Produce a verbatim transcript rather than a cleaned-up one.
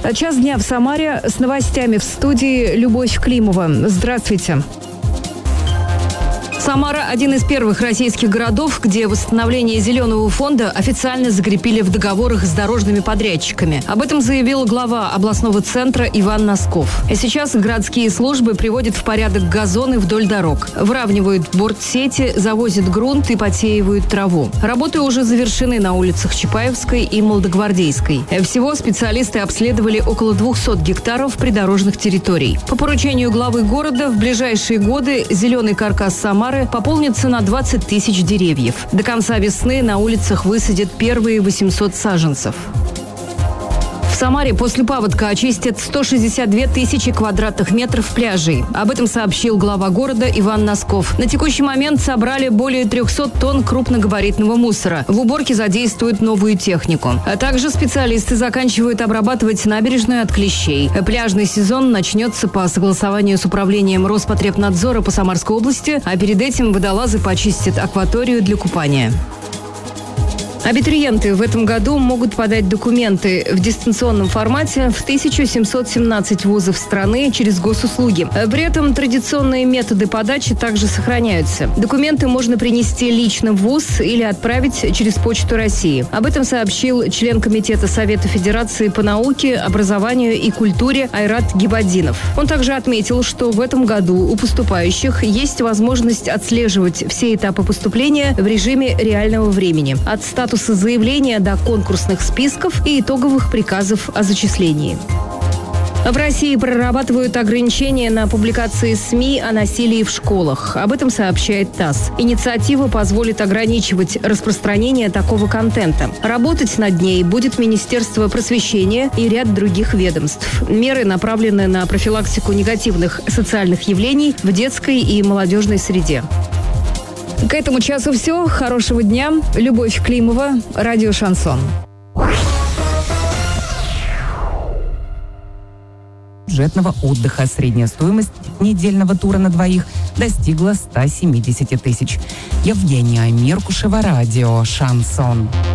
Час дня в Самаре с новостями в студии Любовь Климова. Здравствуйте. Самара – один из первых российских городов, где восстановление зеленого фонда официально закрепили в договорах с дорожными подрядчиками. Об этом заявил глава областного центра Иван Носков. А сейчас городские службы приводят в порядок газоны вдоль дорог, выравнивают бортсети, завозят грунт и подсеивают траву. Работы уже завершены на улицах Чапаевской и Молодогвардейской. Всего специалисты обследовали около двухсот гектаров придорожных территорий. По поручению главы города в ближайшие годы зеленый каркас Самары пополнится на двадцать тысяч деревьев. До конца весны на улицах высадят первые восемьсот саженцев. В Самаре после паводка очистят сто шестьдесят две тысячи квадратных метров пляжей. Об этом сообщил глава города Иван Носков. На текущий момент собрали более трехсот тонн крупногабаритного мусора. В уборке задействуют новую технику. А также специалисты заканчивают обрабатывать набережную от клещей. Пляжный сезон начнется по согласованию с управлением Роспотребнадзора по Самарской области, а перед этим водолазы почистят акваторию для купания. Абитуриенты в этом году могут подать документы в дистанционном формате в тысячу семьсот семнадцать вузов страны через госуслуги. При этом традиционные методы подачи также сохраняются. Документы можно принести лично в вуз или отправить через Почту России. Об этом сообщил член Комитета Совета Федерации по науке, образованию и культуре Айрат Гибаддинов. Он также отметил, что в этом году у поступающих есть возможность отслеживать все этапы поступления в режиме реального времени. От статуса заявления до конкурсных списков и итоговых приказов о зачислении. В России прорабатывают ограничения на публикации СМИ о насилии в школах. Об этом сообщает ТАСС. Инициатива позволит ограничивать распространение такого контента. Работать над ней будет Министерство просвещения и ряд других ведомств. Меры направлены на профилактику негативных социальных явлений в детской и молодежной среде. К этому часу все. Хорошего дня. Любовь Климова, радио «Шансон». Бюджетного отдыха. Средняя стоимость недельного тура на двоих достигла ста семидесяти тысяч. Евгения Меркушева, радио «Шансон».